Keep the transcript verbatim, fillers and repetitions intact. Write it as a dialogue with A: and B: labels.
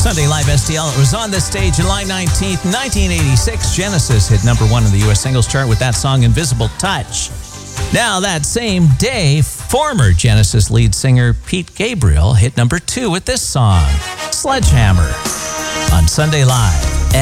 A: Sunday Live S T L. It was on this stage July nineteenth, nineteen eighty-six. Genesis hit number one in the U S singles chart with that song Invisible Touch. Now, that same day, former Genesis lead singer Pete Gabriel hit number two with this song, Sledgehammer, on Sunday Live.